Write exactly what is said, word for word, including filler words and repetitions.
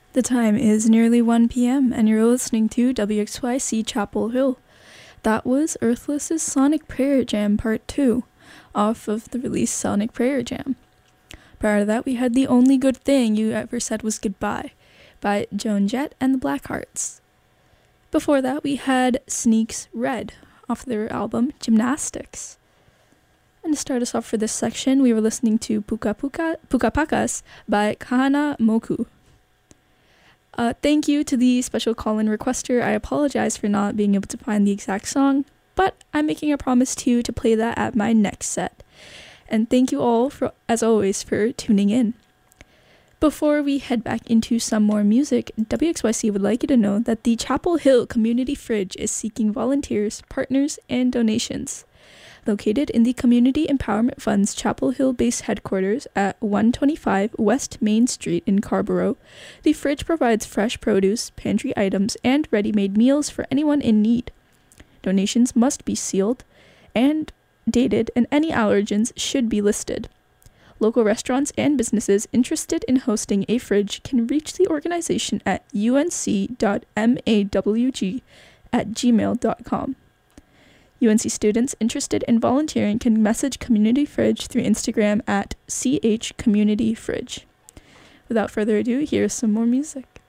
The time is nearly one p m and you're listening to W X Y C Chapel Hill. That was Earthless's Sonic Prayer Jam Part two, off of the release Sonic Prayer Jam. Prior to that, we had The Only Good Thing You Ever Said Was Goodbye by Joan Jett and the Blackhearts. Before that, we had Sneak's Red off their album Gymnastics. And to start us off for this section, we were listening to Puka Puka Puka Pakas by Kahana Moku. Uh, thank you to the special call-in requester. I apologize for not being able to find the exact song, but I'm making a promise to you to play that at my next set. And thank you all, for, as always, for tuning in. Before we head back into some more music, W X Y C would like you to know that the Chapel Hill Community Fridge is seeking volunteers, partners, and donations. Located in the Community Empowerment Fund's Chapel Hill-based headquarters at one twenty-five West Main Street in Carrboro, the fridge provides fresh produce, pantry items, and ready-made meals for anyone in need. Donations must be sealed and dated, and any allergens should be listed. Local restaurants and businesses interested in hosting a fridge can reach the organization at u n c dot mawg at gmail dot com. U N C students interested in volunteering can message Community Fridge through Instagram at chcommunityfridge. Without further ado, here's some more music.